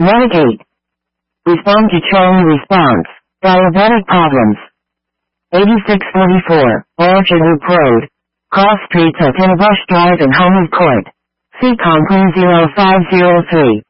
Medicate. Respond to Charlie response. Diabetic problems. 8644, Orchard Loop Road. Cross streets at Kennebush Drive and Homewood Court. CCOM 0503.